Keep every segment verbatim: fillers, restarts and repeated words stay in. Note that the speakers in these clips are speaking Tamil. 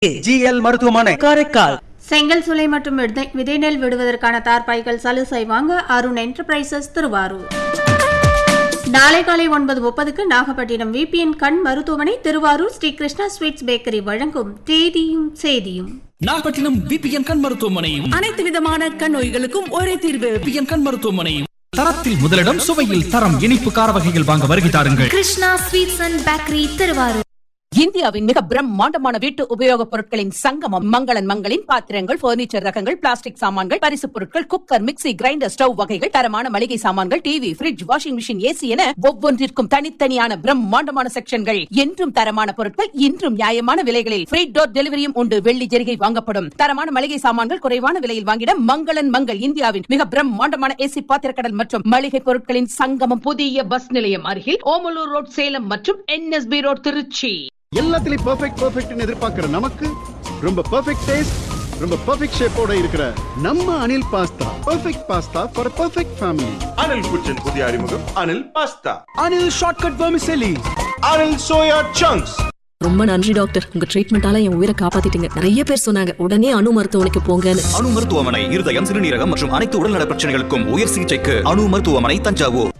ஜிஎல் மருத்துவமனை காரைக்கால். செங்கல் சுலை மற்றும் விதை நெல் விடுவதற்கான தார்பாய்கள் சலுகை வாங்க அருண் என்டர்பிரைசஸ் திருவாரூர். நாளை காலை ஒன்பது முப்பதுக்கு நாகப்பட்டினம் விபிஎன் கண் மருத்துவமனை திருவாரூர் ஸ்ரீ கிருஷ்ணா ஸ்வீட்ஸ் பேக்கரி வழங்கும் தேதியும் செய்தியும். நாகப்பட்டினம் விபிஎன் கண் மருத்துவமனை அனைத்து விதமான கண் நோய்களுக்கும் ஒரே தீர்வு. விபிஎன் கண் மருத்துவமனை. தரத்தில் முதலிடம், சுவையில் தரம். இனிப்பு கார வகைகள் வாங்க வருகை தாருங்கள். Krishna sweets and bakery Thiruvarur. இந்தியாவின் மிக பிரம்மாண்டமான வீட்டு உபயோகப் பொருட்களின் சங்கமம் மங்களன் மங்களின் பாத்திரங்கள், பர்னிச்சர் ரகங்கள், பிளாஸ்டிக் சாமான்கள், பரிசு பொருட்கள், குக்கர், மிக்ஸி, கிரைண்டர், ஸ்டவ் வகைகள், தரமான மளிகை சாமான்கள், TV, fridge, washing machine, AC என ஒவ்வொன்றிற்கும் தனித்தனியான பிரம்மாண்டமான செக்ஷன்கள். என்றும் தரமான பொருட்கள், இன்றும் நியாயமான விலைகளில். ஃப்ரீ டோர் டெலிவரியும் உண்டு. வெள்ளி ஜெரிகை வாங்கப்படும். தரமான மளிகை சாமான்கள் குறைவான விலையில் வாங்கிட மங்களன் மங்கள். இந்தியாவின் மிக பிரம்மாண்டமான ஏசி பாத்திரக்கடல் மற்றும் மளிகை பொருட்களின் சங்கமம். புதிய பஸ் நிலையம் அருகில் ஓமலூர் ரோட் சேலம் மற்றும் என்எஸ்பி ரோட் திருச்சி. எல்லாத்துலயும் பெர்ஃபெக்ட் பெர்ஃபெக்ட்னு எதிர்பார்க்கிற நமக்கு ரொம்ப பெர்ஃபெக்ட் டேஸ்ட், ரொம்ப பெர்ஃபெக்ட் ஷேப்போட இருக்கிற நம்ம Anil pasta. Perfect pasta for perfect family. Anil குச்சின் புதிய அறிமுகம் Anil pasta. Anil shortcut vermicelli. Anil soya chunks. ரொம்ப நன்றி டாக்டர், உங்க ட்ரீட்மெண்டால என் உயிரை காப்பாத்திட்டீங்க. நிறைய பேர் சொன்னாங்க உடனே அணு மருத்துவமனைக்கு போங்கன்னு. அணு மருத்துவமனை இருதயம், சிறுநீரகம் மற்றும் அனைத்து உடல்நல பிரச்சனைகளுக்கும் உயர் சிகிச்சைக்கு அணு மருத்துவமனை, தஞ்சாவூர்.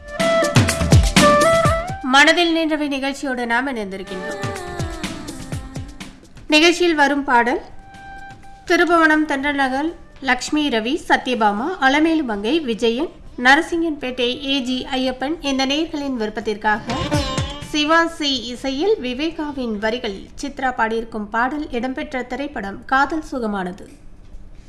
மனதில் நின்றவை நிகழ்ச்சியோடு நாம் இணைந்திருக்கின்றோம். நிகழ்ச்சியில் வரும் பாடல் திருபுவனம் தென்றநகர் லக்ஷ்மி ரவி, சத்யபாமா, அலமேலு மங்கை, விஜயன், நரசிங்கன்பேட்டை, ஏஜி ஐயப்பன் இந்த நேயர்களின் விருப்பத்திற்காக சிவா சி இசையில் விவேகாவின் வரிகளில் சித்ரா பாடியிருக்கும் பாடல் இடம்பெற்ற திரைப்படம் காதல் சுகமானது.